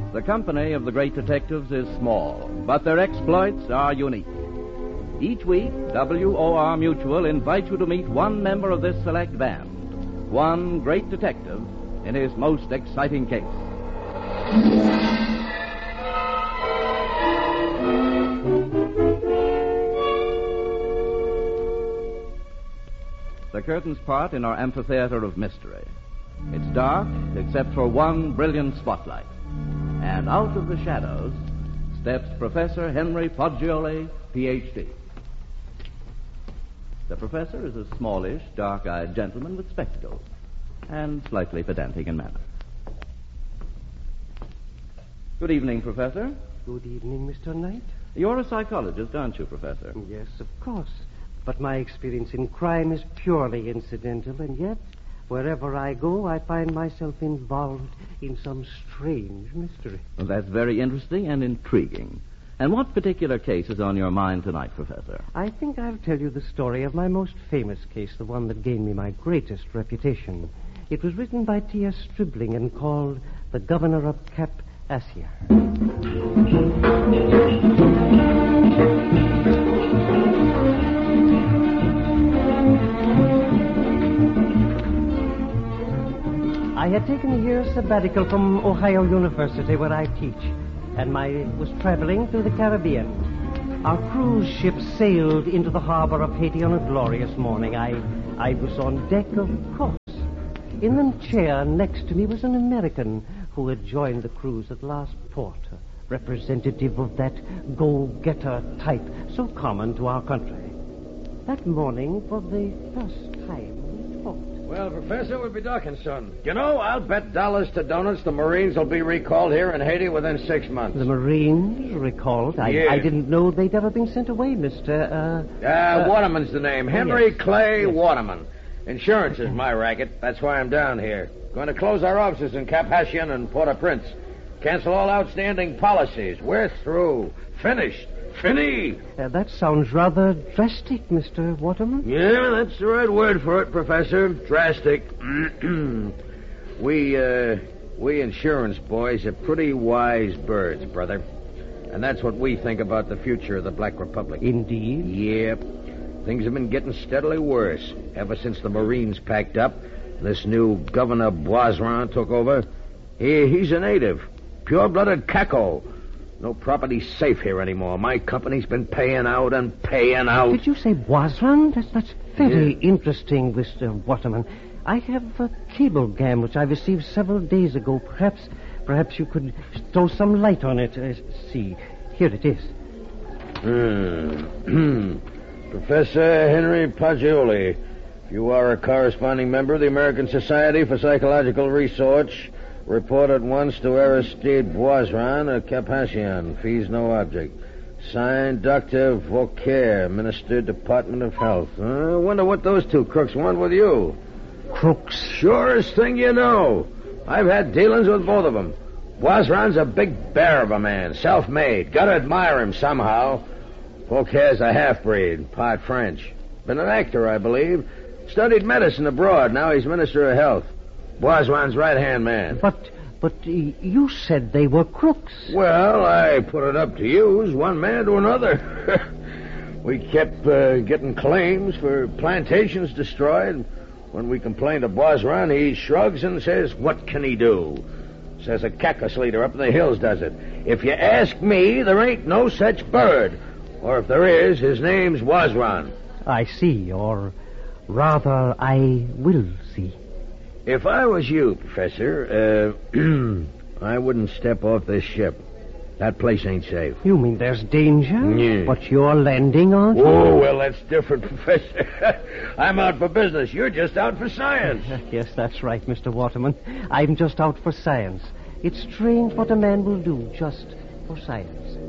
The company of the great detectives is small, but their exploits are unique. Each week, WOR Mutual invites you to meet one member of this select band, one great detective in his most exciting case. The curtains part in our amphitheater of mystery. It's dark, except for one brilliant spotlight. And out of the shadows steps Professor Henry Poggioli, Ph.D. The professor is a smallish, dark-eyed gentleman with spectacles and slightly pedantic in manner. Good evening, Professor. Good evening, Mr. Knight. You're a psychologist, aren't you, Professor? Yes, of course. But my experience in crime is purely incidental, and yet, wherever I go, I find myself involved in some strange mystery. Well, that's very interesting and intriguing. And what particular case is on your mind tonight, Professor? I think I'll tell you the story of my most famous case, the one that gained me my greatest reputation. It was written by T.S. Stribling and called The Governor of Cap Assia. I had taken a year's sabbatical from Ohio University, where I teach, and I was traveling through the Caribbean. Our cruise ship sailed into the harbor of Haiti on a glorious morning. I was on deck, of course. In the chair next to me was an American who had joined the cruise at last port, a representative of that go-getter type so common to our country. That morning, for the first time, we talked. Well, Professor, we'll be docking soon. You know, I'll bet dollars to donuts the Marines will be recalled here in Haiti within 6 months. The Marines recalled? Yeah. I didn't know they'd ever been sent away, Mr. Waterman's the name. Henry yes. Clay Yes. Waterman. Insurance is my racket. That's why I'm down here. Going to close our offices in Cap Haitian and Port-au-Prince. Cancel all outstanding policies. We're through. Finished. Fini. That sounds rather drastic, Mr. Waterman. Yeah, that's the right word for it, Professor. Drastic. We insurance boys are pretty wise birds, brother. And that's what we think about the future of the Black Republic. Indeed? Yep. Things have been getting steadily worse ever since the Marines packed up. This new Governor Boisran took over. He's a native. Pure-blooded Kako. No property safe here anymore. My company's been paying out and paying out. Did you say Boisran? That's very interesting, Mr. Waterman. I have a cablegram which I received several days ago. Perhaps you could throw some light on it. See, here it is. Professor Henry Poggioli, if you are a corresponding member of the American Society for Psychological Research, report at once to Aristide Boisran at Cap Haitian. Fees no object. Signed, Dr. Vauquer, Minister, Department of Health. I wonder what those two crooks want with you. Crooks? Surest thing you know. I've had dealings with both of them. Boisran's a big bear of a man, self-made. Gotta admire him somehow. Vauquer's a half-breed, part French. Been an actor, I believe. Studied medicine abroad. Now he's Minister of Health. Boisran's right-hand man. But you said they were crooks. Well, I put it up to use one man to another. We kept getting claims for plantations destroyed. When we complained to Boisran, he shrugs and says, what can he do? Says a cactus leader up in the hills does it. If you ask me, there ain't no such bird. Or if there is, his name's Boisran. I see, or rather, I will see. If I was you, Professor, I wouldn't step off this ship. That place ain't safe. You mean there's danger? Yeah. But you're landing, aren't you? Oh, well, that's different, Professor. I'm out for business. You're just out for science. Yes, that's right, Mr. Waterman. I'm just out for science. It's strange what a man will do just for science.